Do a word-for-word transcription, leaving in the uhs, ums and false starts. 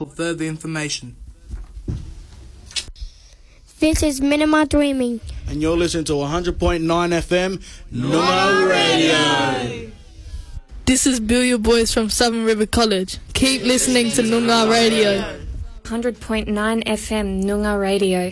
for further information. This is Minima Dreaming. And you're listening to one hundred point nine F M, Noongar Radio. This is Bill Your Boys from Southern River College. Keep listening to Noongar Radio. one hundred point nine F M, Noongar Radio.